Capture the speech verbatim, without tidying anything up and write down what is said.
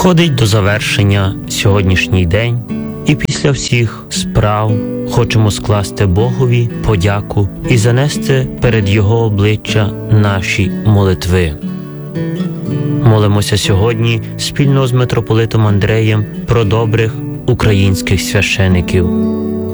Підходить до завершення сьогоднішній день, і після всіх справ хочемо скласти Богові подяку і занести перед Його обличчя наші молитви. Молимося сьогодні спільно з митрополитом Андреєм про добрих українських священиків.